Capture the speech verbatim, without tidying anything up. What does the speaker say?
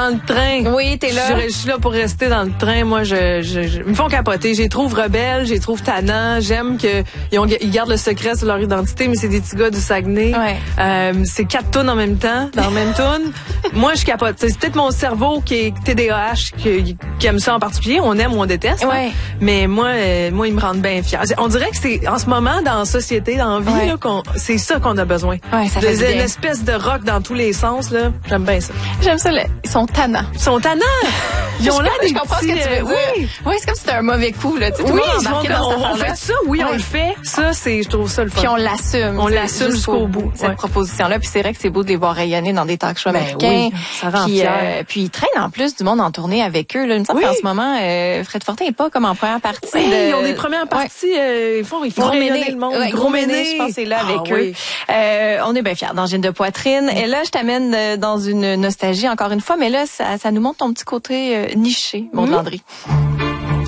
dans le train. Oui, t'es là. Je, je suis là pour rester dans le train. Moi, je, je, je ils me font capoter. Je les trouve rebelles, je les trouve tannants. J'aime que ils, ont, ils gardent le secret sur leur identité, mais c'est des petits gars du Saguenay. Ouais. Euh, c'est quatre tunes en même temps, dans la même tune. Moi, je capote. C'est peut-être mon cerveau qui est T D A H qui, qui aime ça en particulier. On aime ou on déteste. Ouais. Hein? Mais moi, euh, moi, ils me rendent bien fiers. On dirait que c'est en ce moment dans la société, dans la vie, ouais. là, qu'on, c'est ça qu'on a besoin. Ouais, ça fait Des, bien. Une espèce de rock dans tous les sens là. J'aime bien ça. J'aime ça. Ils sont tannants. Ils sont tannants. Ils ont je, l'air des je comprends petits, ce que tu veux dire. Oui, oui c'est comme si c'était un mauvais coup là. Tu sais, tout oui, le monde ils embarqué vont, dans on, on cette fait ça. Oui, ouais. on le fait. Ça, c'est, je trouve ça le fun. Puis on l'assume. On l'assume jusqu'au bout. Cette ouais. proposition-là. Puis c'est vrai que c'est beau de les voir rayonner dans des talk shows ben américains. Oui, ça rend puis, fier. euh, puis ils traînent en plus du monde en tournée avec eux. Là. Il me semble oui. qu'en ce moment, euh, Fred Fortin n'est pas comme en première partie. Oui, de... ils ont des premières parties. Ouais. Euh, ils font, ils font gros rayonner méné. le monde. Ouais, gros méné, je pense que c'est là ah, avec oui. eux. Euh, on est bien fiers d'Angine de poitrine. Et là, je t'amène dans une nostalgie encore une fois, mais là, ça, ça nous montre ton petit côté euh, niché, Maud Landry.